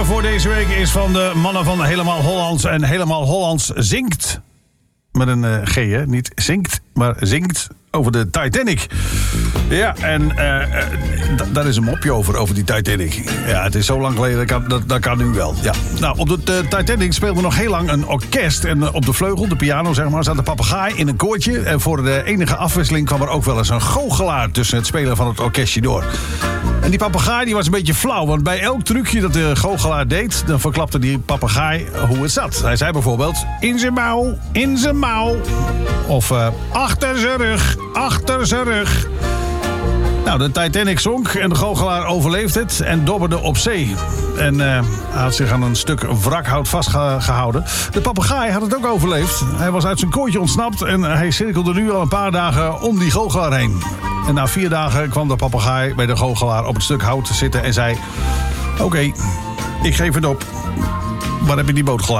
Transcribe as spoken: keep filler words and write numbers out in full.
voor deze week is van de mannen van Helemaal Hollands. En Helemaal Hollands zingt. Met een uh, G, hè? Niet zingt, maar zingt over de Titanic. Ja, en uh, d- daar is een mopje over, over die Titanic. Ja, het is zo lang geleden, dat kan, dat, dat kan nu wel. Ja. Nou, op de uh, Titanic speelde nog heel lang een orkest. En uh, op de vleugel, de piano zeg maar, zat een papegaai in een koortje. En voor de enige afwisseling kwam er ook wel eens een goochelaar tussen het spelen van het orkestje door. En die papegaai die was een beetje flauw, want bij elk trucje dat de goochelaar deed, dan verklapte die papegaai hoe het zat. Hij zei bijvoorbeeld, in zijn mouw, in zijn mouw. Of uh, achter zijn rug, achter zijn rug. Nou, de Titanic zonk en de goochelaar overleeft het en dobberde op zee. En uh, hij had zich aan een stuk wrakhout vastgehouden. De papegaai had het ook overleefd. Hij was uit zijn kooitje ontsnapt en hij cirkelde nu al een paar dagen om die goochelaar heen. En na vier dagen kwam de papegaai bij de goochelaar op het stuk hout zitten en zei, oké, okay, ik geef het op. Waar heb je die boot gelaten?